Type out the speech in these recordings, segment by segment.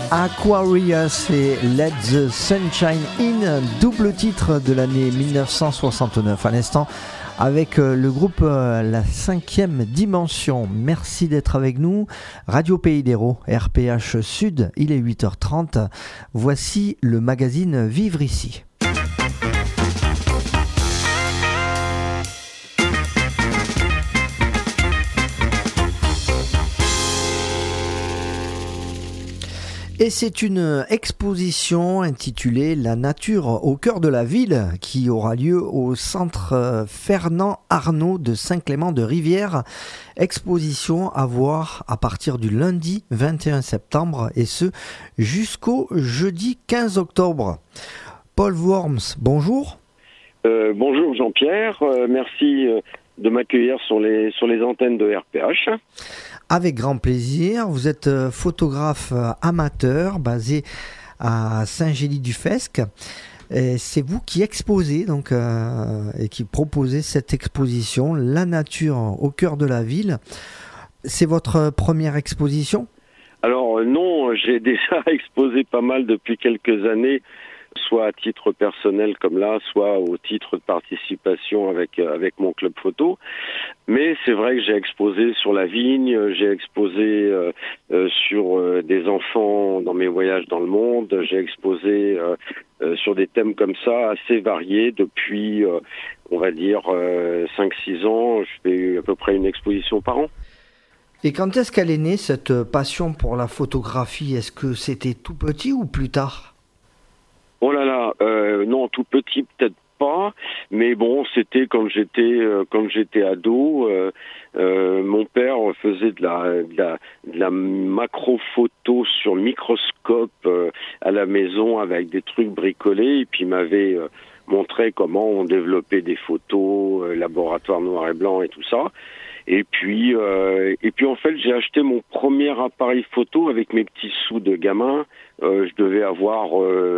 Aquarius et Let the Sunshine In, double titre de l'année 1969 à l'instant avec le groupe La 5e Dimension. Merci d'être avec nous. Radio Pays d'Hérault, RPH Sud, il est 8h30. Voici le magazine Vivre ici. Et c'est une exposition intitulée La nature au cœur de la ville qui aura lieu au centre Fernand Arnault de Saint-Clément-de-Rivière. Exposition à voir à partir du lundi 21 septembre et ce jusqu'au jeudi 15 octobre. Paul Worms, bonjour. Bonjour Jean-Pierre, merci de m'accueillir sur les antennes de RPH. Avec grand plaisir. Vous êtes photographe amateur basé à Saint-Gély-du-Fesque. Et c'est vous qui exposez donc, et qui proposez cette exposition, La nature au cœur de la ville. C'est votre première exposition ? Alors non, j'ai déjà exposé pas mal depuis quelques années, soit à titre personnel comme là, soit au titre de participation avec mon club photo. Mais c'est vrai que j'ai exposé sur la vigne, j'ai exposé sur des enfants dans mes voyages dans le monde, j'ai exposé sur des thèmes comme ça assez variés depuis, on va dire, 5-6 ans. Je fais à peu près une exposition par an. Et quand est-ce qu'elle est née, cette passion pour la photographie ? Est-ce que c'était tout petit ou plus tard ? Oh là là, non, tout petit peut-être pas, mais bon, c'était quand j'étais ado. Mon père faisait de la macro-photo sur microscope à la maison avec des trucs bricolés, et puis il m'avait montré comment on développait des photos, laboratoire noir et blanc et tout ça. Et puis en fait, j'ai acheté mon premier appareil photo avec mes petits sous de gamin. Je devais avoir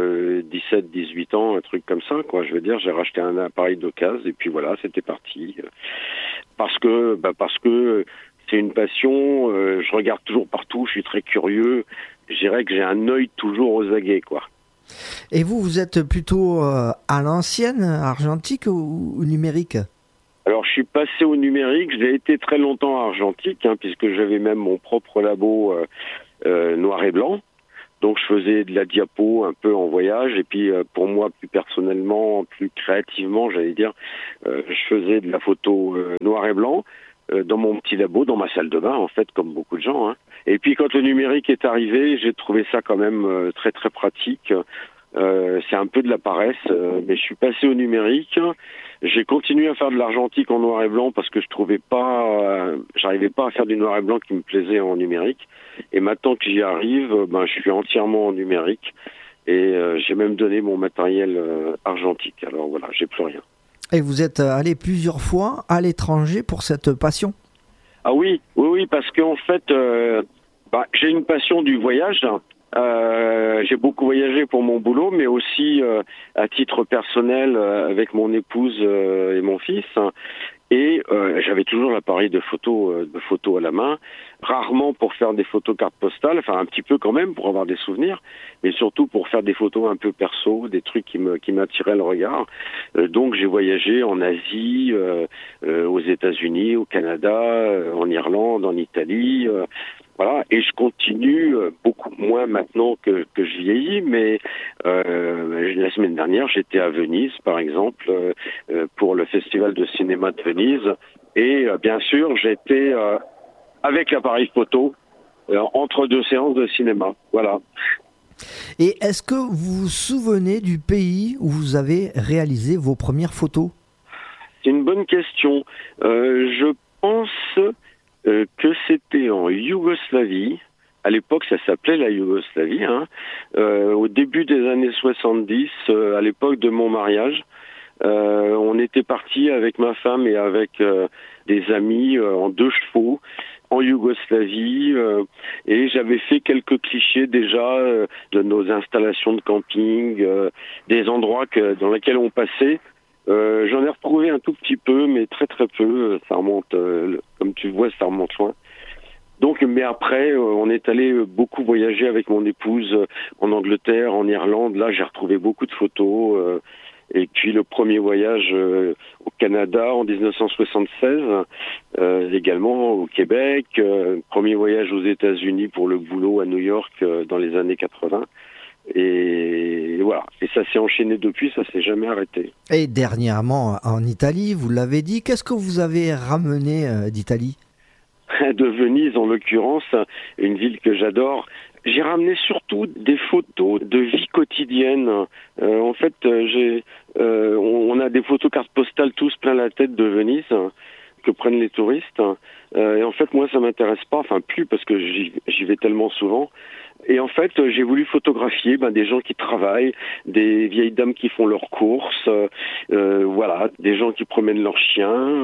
17-18 ans, un truc comme ça, quoi. Je veux dire, j'ai racheté un appareil d'occasion et puis voilà, c'était parti. Parce que c'est une passion. Je regarde toujours partout. Je suis très curieux. Je dirais que j'ai un œil toujours aux aguets, quoi. Et vous êtes plutôt à l'ancienne, argentique ou numérique ? Alors, je suis passé au numérique. J'ai été très longtemps argentique, puisque j'avais même mon propre labo noir et blanc. Donc, je faisais de la diapo un peu en voyage. Et puis, pour moi, plus personnellement, plus créativement, j'allais dire, je faisais de la photo noir et blanc dans mon petit labo, dans ma salle de bain, en fait, comme beaucoup de gens. Et puis, quand le numérique est arrivé, j'ai trouvé ça quand même très, très pratique. C'est un peu de la paresse, mais je suis passé au numérique. J'ai continué à faire de l'argentique en noir et blanc parce que j'arrivais pas à faire du noir et blanc qui me plaisait en numérique. Et maintenant que j'y arrive, je suis entièrement en numérique et j'ai même donné mon matériel argentique. Alors voilà, j'ai plus rien. Et vous êtes allé plusieurs fois à l'étranger pour cette passion ? Ah oui, parce qu'en fait, j'ai une passion du voyage. J'ai beaucoup voyagé pour mon boulot, mais aussi à titre personnel avec mon épouse et mon fils. Et j'avais toujours l'appareil de photo à la main, rarement pour faire des photos cartes postales, enfin un petit peu quand même pour avoir des souvenirs, mais surtout pour faire des photos un peu perso, des trucs qui m'attiraient le regard. Donc j'ai voyagé en Asie, aux États-Unis, au Canada, en Irlande, en Italie. Voilà, et je continue beaucoup moins maintenant que je vieillis, mais la semaine dernière, j'étais à Venise, par exemple, pour le Festival de cinéma de Venise, et bien sûr, j'étais avec l'appareil photo entre deux séances de cinéma. Voilà. Et est-ce que vous vous souvenez du pays où vous avez réalisé vos premières photos ? C'est une bonne question. Je pense que c'était en Yougoslavie. À l'époque, ça s'appelait la Yougoslavie. Au début des années 70, à l'époque de mon mariage, on était partis avec ma femme et avec des amis en 2 chevaux en Yougoslavie et j'avais fait quelques clichés déjà de nos installations de camping, des endroits dans lesquels on passait. J'en ai retrouvé un tout petit peu, mais très très peu. Ça remonte, comme tu vois, ça remonte loin. Donc, mais après, on est allé beaucoup voyager avec mon épouse en Angleterre, en Irlande. Là, j'ai retrouvé beaucoup de photos. Et puis le premier voyage au Canada en 1976, également au Québec. Premier voyage aux États-Unis pour le boulot à New York dans les années 80. Et voilà. Et ça s'est enchaîné depuis, ça s'est jamais arrêté. Et dernièrement en Italie, vous l'avez dit, qu'est-ce que vous avez ramené d'Italie ? De Venise en l'occurrence, une ville que j'adore. J'ai ramené surtout des photos de vie quotidienne. En fait, on a des photos cartes postales tous plein la tête de Venise que prennent les touristes. Et en fait, moi, ça m'intéresse pas, enfin plus parce que j'y vais tellement souvent. Et en fait, j'ai voulu photographier des gens qui travaillent, des vieilles dames qui font leurs courses, voilà, des gens qui promènent leurs chiens,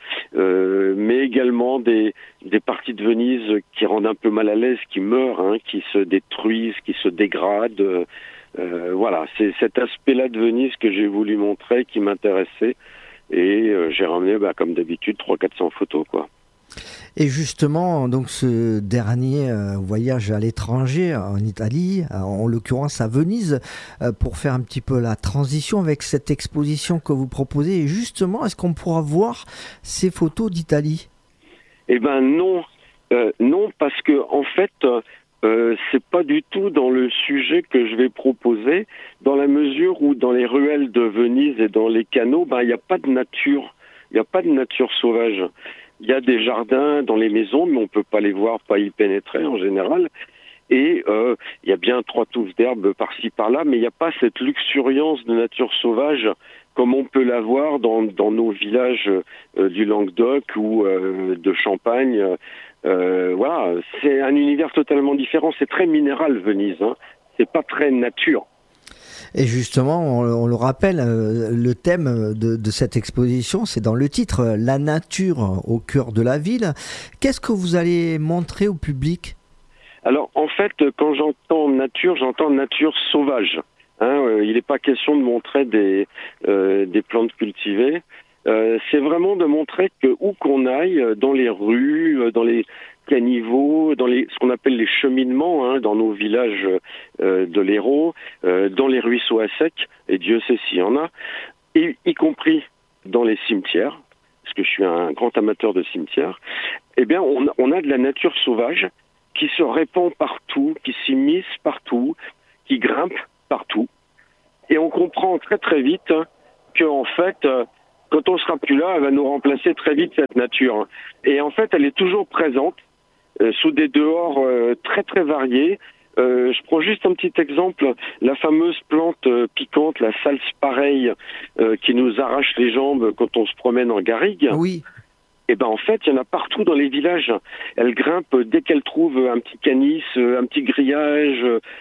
mais également des parties de Venise qui rendent un peu mal à l'aise, qui meurent, qui se détruisent, qui se dégradent. Voilà, c'est cet aspect-là de Venise que j'ai voulu montrer, qui m'intéressait, et j'ai ramené, comme d'habitude, 300-400 photos, quoi. Et justement, donc ce dernier voyage à l'étranger, en Italie, en l'occurrence à Venise, pour faire un petit peu la transition avec cette exposition que vous proposez. Et justement, est-ce qu'on pourra voir ces photos d'Italie ? Eh ben non, non, parce que en fait, c'est pas du tout dans le sujet que je vais proposer, dans la mesure où dans les ruelles de Venise et dans les canaux, il n'y a pas de nature, il n'y a pas de nature sauvage. Il y a des jardins dans les maisons, mais on peut pas les voir, pas y pénétrer en général. Et il y a bien 3 touffes d'herbe par-ci par-là, mais il n'y a pas cette luxuriance de nature sauvage comme on peut la voir dans nos villages du Languedoc ou de Champagne. Voilà, c'est un univers totalement différent. C'est très minéral, Venise. C'est pas très nature. Et justement, on le rappelle, le thème de cette exposition, c'est dans le titre, la nature au cœur de la ville. Qu'est-ce que vous allez montrer au public ? Alors, en fait, quand j'entends nature sauvage. Il n'est pas question de montrer des plantes cultivées. C'est vraiment de montrer que où qu'on aille, dans les rues, dans les caniveaux, dans ce qu'on appelle les cheminements, dans nos villages de l'Hérault, dans les ruisseaux à sec, et Dieu sait s'il y en a, y compris dans les cimetières, parce que je suis un grand amateur de cimetières, eh bien on a de la nature sauvage qui se répand partout, qui s'immisce partout, qui grimpe partout, et on comprend très très vite qu'en fait, quand on sera plus là, elle va nous remplacer très vite, cette nature. Et en fait, elle est toujours présente, sous des dehors très très variés. Je prends juste un petit exemple, la fameuse plante piquante, la salse-pareille, qui nous arrache les jambes quand on se promène en garrigue. Oui. Et en fait, il y en a partout dans les villages. Elle grimpe dès qu'elle trouve un petit canis, un petit grillage,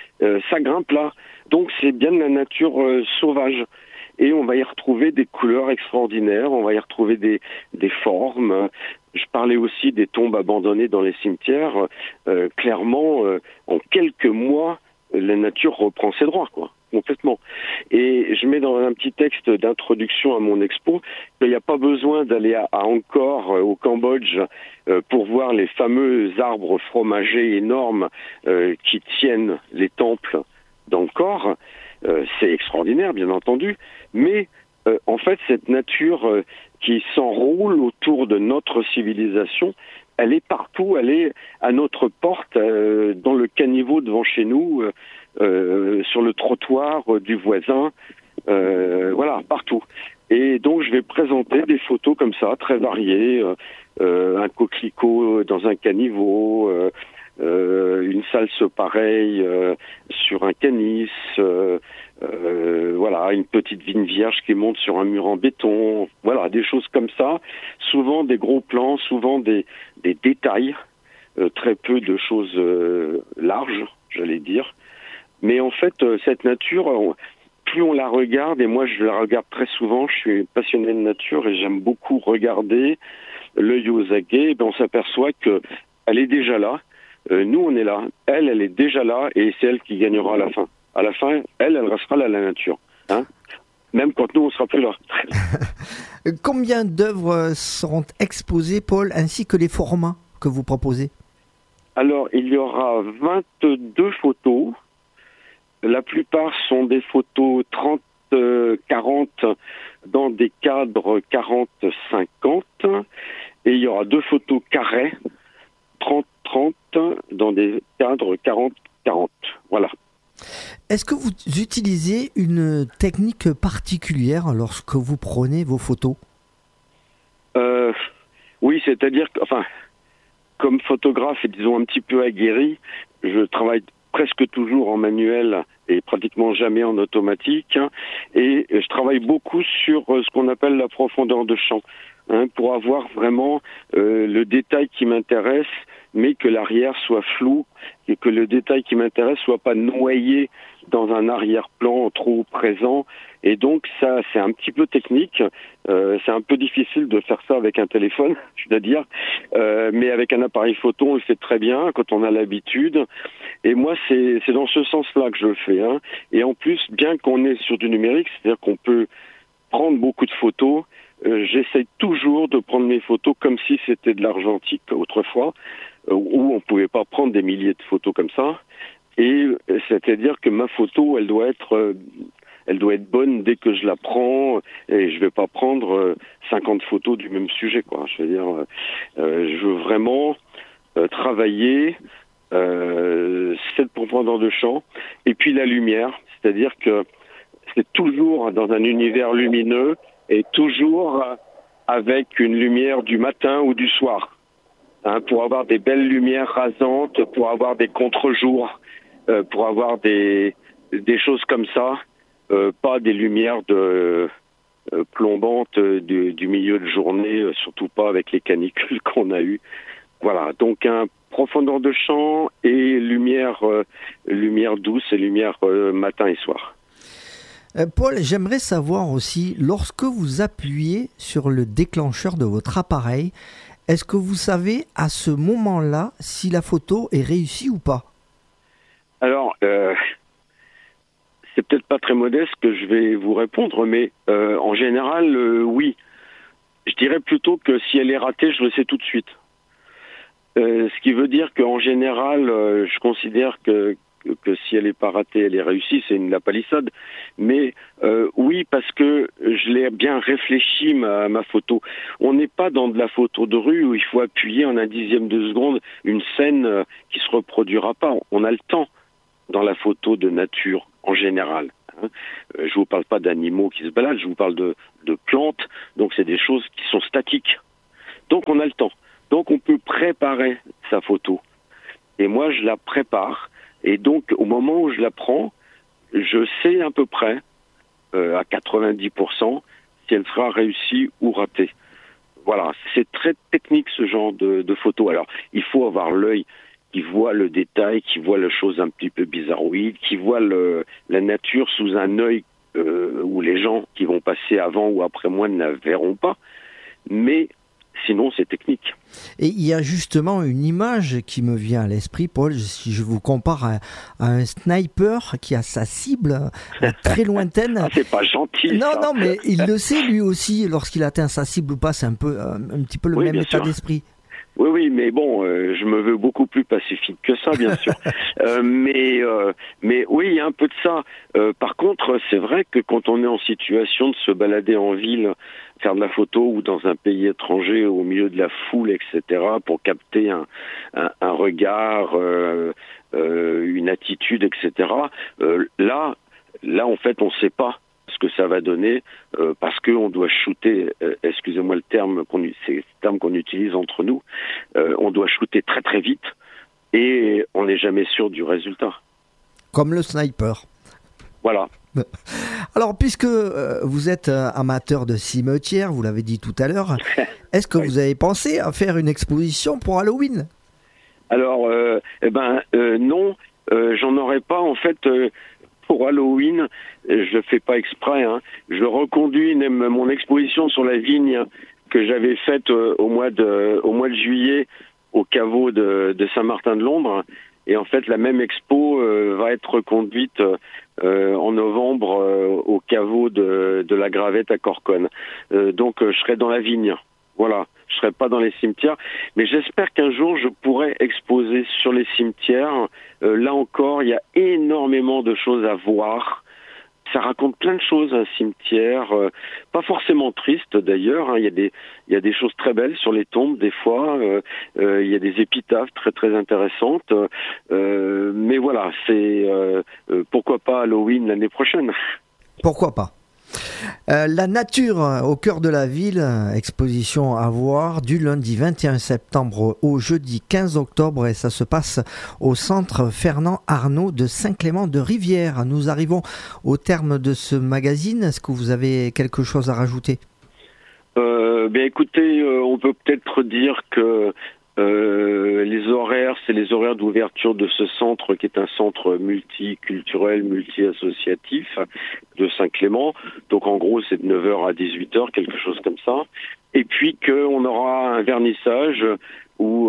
ça grimpe là. Donc c'est bien de la nature sauvage. Et on va y retrouver des couleurs extraordinaires, on va y retrouver des formes. Je parlais aussi des tombes abandonnées dans les cimetières. Clairement, en quelques mois, la nature reprend ses droits, quoi, complètement. Et je mets dans un petit texte d'introduction à mon expo qu'il n'y a pas besoin d'aller à Angkor, au Cambodge, pour voir les fameux arbres fromagers énormes qui tiennent les temples d'Angkor. C'est extraordinaire, bien entendu, mais en fait, cette nature qui s'enroule autour de notre civilisation, elle est partout, elle est à notre porte, dans le caniveau devant chez nous, sur le trottoir du voisin, voilà, partout. Et donc, je vais présenter des photos comme ça, très variées, un coquelicot dans un caniveau, une salse pareille sur un canis, voilà, une petite vigne vierge qui monte sur un mur en béton, voilà, des choses comme ça, souvent des gros plans, souvent des détails, très peu de choses larges, j'allais dire. Mais en fait, cette nature, plus on la regarde, et moi je la regarde très souvent, je suis passionné de nature et j'aime beaucoup regarder, l'œil aux aguets, on s'aperçoit qu'elle est déjà là. Nous, on est là. Elle est déjà là et c'est elle qui gagnera à la fin. À la fin, elle restera là, la nature. Même quand nous, on sera plus là. Combien d'œuvres seront exposées, Paul, ainsi que les formats que vous proposez ? Alors, il y aura 22 photos. La plupart sont des photos 30-40 dans des cadres 40-50. Et il y aura 2 photos carrées 30-30 dans des cadres 40-40. Voilà. Est-ce que vous utilisez une technique particulière lorsque vous prenez vos photos? Oui, c'est-à-dire que, enfin, comme photographe et disons un petit peu aguerri, je travaille presque toujours en manuel et pratiquement jamais en automatique. Et je travaille beaucoup sur ce qu'on appelle la profondeur de champ, pour avoir vraiment le détail qui m'intéresse, mais que l'arrière soit flou et que le détail qui m'intéresse soit pas noyé dans un arrière-plan trop présent. Et donc ça, c'est un petit peu technique. C'est un peu difficile de faire ça avec un téléphone, je dois dire. Mais avec un appareil photo, on le fait très bien quand on a l'habitude. Et moi, c'est dans ce sens-là que je le fais. Et en plus, bien qu'on est sur du numérique, c'est-à-dire qu'on peut prendre beaucoup de photos, j'essaye toujours de prendre mes photos comme si c'était de l'argentique autrefois, où on pouvait pas prendre des milliers de photos comme ça. Et c'est-à-dire que ma photo, elle doit être bonne dès que je la prends, et je vais pas prendre 50 photos du même sujet, quoi. Je veux dire, je veux vraiment travailler cette profondeur de champ, et puis la lumière, c'est-à-dire que c'est toujours dans un univers lumineux et toujours avec une lumière du matin ou du soir, pour avoir des belles lumières rasantes, pour avoir des contre-jours, pour avoir des choses comme ça, pas des lumières plombantes du milieu de journée, surtout pas avec les canicules qu'on a eues. Voilà, donc un profondeur de champ et lumière douce et lumière matin et soir. Paul, j'aimerais savoir aussi, lorsque vous appuyez sur le déclencheur de votre appareil, est-ce que vous savez à ce moment-là si la photo est réussie ou pas? Alors, c'est peut-être pas très modeste que je vais vous répondre, mais en général, oui. Je dirais plutôt que si elle est ratée, je le sais tout de suite. Ce qui veut dire qu'en général, je considère que si elle n'est pas ratée, elle est réussie, c'est la palissade. Mais oui, parce que je l'ai bien réfléchi, ma photo. On n'est pas dans de la photo de rue où il faut appuyer en un dixième de seconde une scène qui se reproduira pas. On a le temps dans la photo de nature, en général. Je vous parle pas d'animaux qui se baladent, je vous parle de plantes. Donc c'est des choses qui sont statiques. Donc on a le temps. Donc on peut préparer sa photo. Et moi, je la prépare. Et donc, au moment où je la prends, je sais à peu près, à 90%, si elle sera réussie ou ratée. Voilà, c'est très technique ce genre de photo. Alors, il faut avoir l'œil qui voit le détail, qui voit les choses un petit peu bizarroïdes, qui voit la nature sous un œil où les gens qui vont passer avant ou après moi ne la verront pas. Mais sinon, c'est technique. Et il y a justement une image qui me vient à l'esprit, Paul, si je vous compare à un sniper qui a sa cible très lointaine. Ah, c'est pas gentil. Non, ça. non, mais il le sait lui aussi lorsqu'il atteint sa cible ou pas. C'est un petit peu le même état d'esprit. Oui, mais bon, je me veux beaucoup plus pacifique que ça, bien sûr. Mais oui, il y a un peu de ça. Par contre, c'est vrai que quand on est en situation de se balader en ville, faire de la photo ou dans un pays étranger au milieu de la foule, etc., pour capter un regard, une attitude, etc., là, en fait, on ne sait pas ce que ça va donner parce qu'on doit shooter, excusez-moi le terme, c'est le terme qu'on utilise entre nous, on doit shooter très très vite et on n'est jamais sûr du résultat. Comme le sniper. Voilà. Alors, puisque vous êtes amateur de cimetière, vous l'avez dit tout à l'heure, est-ce que vous avez pensé à faire une exposition pour Halloween? Alors, non, j'en aurais pas en fait. Pour Halloween, je le fais pas exprès. Je reconduis mon exposition sur la vigne que j'avais faite au mois de juillet au caveau de Saint-Martin-de-Londres. Et en fait, la même expo va être reconduite en novembre au caveau de la Gravette à Corconne. Donc, je serai dans la vigne. Voilà, je serai pas dans les cimetières, mais j'espère qu'un jour je pourrai exposer sur les cimetières. Là encore, il y a énormément de choses à voir. Ça raconte plein de choses, un cimetière, pas forcément triste d'ailleurs. Hein. Il y a des choses très belles sur les tombes des fois. Il y a des épitaphes très très intéressantes. Mais voilà, c'est pourquoi pas Halloween l'année prochaine. Pourquoi pas. La nature au cœur de la ville, exposition à voir du lundi 21 septembre au jeudi 15 octobre et ça se passe au centre Fernand Arnault de Saint-Clément-de-Rivière. Nous arrivons au terme de ce magazine. Est-ce que vous avez quelque chose à rajouter ? Écoutez, on peut peut-être dire que les horaires, c'est les horaires d'ouverture de ce centre qui est un centre multiculturel, multi-associatif de Saint-Clément. Donc en gros, c'est de 9h à 18h, quelque chose comme ça. Et puis qu'on aura un vernissage où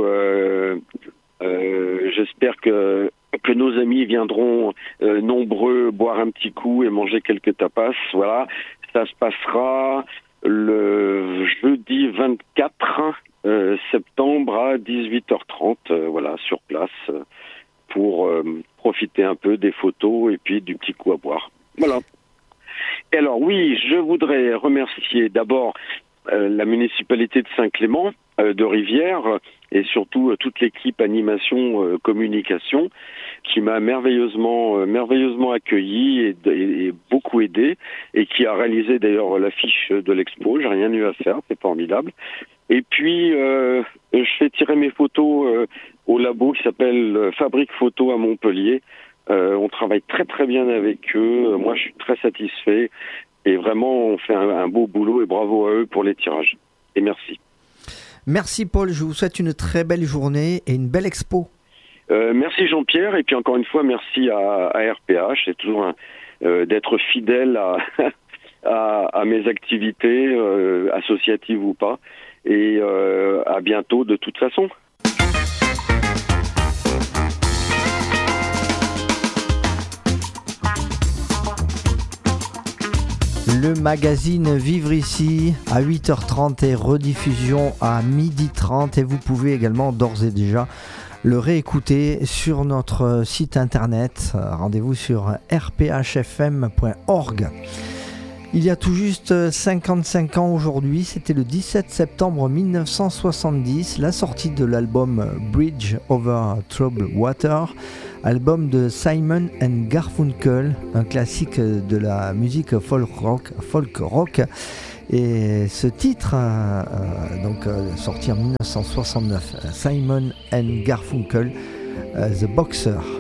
j'espère que nos amis viendront nombreux boire un petit coup et manger quelques tapas. Voilà, ça se passera le jeudi 24 septembre à 18h30, voilà, sur place, pour profiter un peu des photos et puis du petit coup à boire. Voilà. Et alors oui, je voudrais remercier d'abord la municipalité de Saint-Clément de Rivière et surtout toute l'équipe animation communication qui m'a merveilleusement accueilli et beaucoup aidé et qui a réalisé d'ailleurs l'affiche de l'expo. J'ai rien eu à faire, c'est formidable. Et puis je fais tirer mes photos au labo qui s'appelle Fabrique Photo à Montpellier. On travaille très très bien avec eux. Moi je suis très satisfait et vraiment on fait un beau boulot et bravo à eux pour les tirages. Et merci. Merci Paul, je vous souhaite une très belle journée et une belle expo. Merci Jean-Pierre et puis encore une fois merci à RPH. C'est toujours d'être fidèle à mes activités associatives ou pas et à bientôt de toute façon. Le magazine Vivre ici à 8h30 et rediffusion à 12h30 et vous pouvez également d'ores et déjà le réécouter sur notre site internet. Rendez-vous sur rphfm.org. Il y a tout juste 55 ans aujourd'hui, c'était le 17 septembre 1970, la sortie de l'album Bridge Over Troubled Water, album de Simon & Garfunkel, un classique de la musique folk rock. Et ce titre, sorti en 1969, Simon & Garfunkel, The Boxer.